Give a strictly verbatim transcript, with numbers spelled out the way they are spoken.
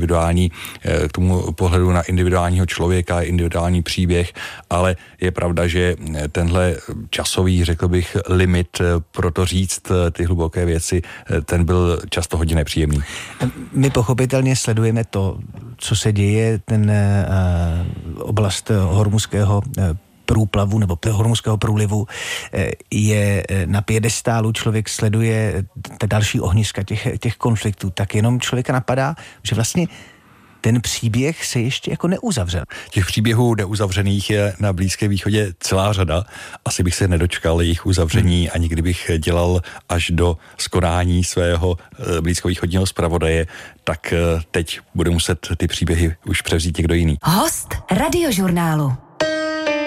individuální, k tomu pohledu na individuálního člověka, individuální příběh, ale je pravda, že tenhle časový, řekl bych, limit pro to říct ty hluboké věci, ten byl často hodně nepříjemný. My pochopitelně sledujeme to, co se děje, ten uh, oblast hormuzského uh, průplavu nebo hormuzského průlivu je na piedestálu, člověk sleduje ta další ohniska těch, těch konfliktů, tak jenom člověka napadá, že vlastně ten příběh se ještě jako neuzavřel. Těch příběhů neuzavřených je na Blízkém východě celá řada. Asi bych se nedočkal jejich uzavření, hmm. ani kdybych dělal až do skonání svého blízkovýchodního zpravodaje, tak teď bude muset ty příběhy už převzít někdo jiný. Host Radiožurnálu.